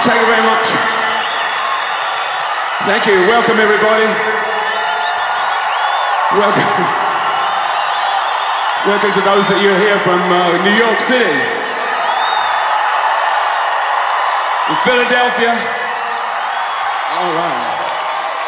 Thank you very much. Thank you. Welcome, everybody. Welcome. Welcome to those that you're here from New York City, and Philadelphia. All right.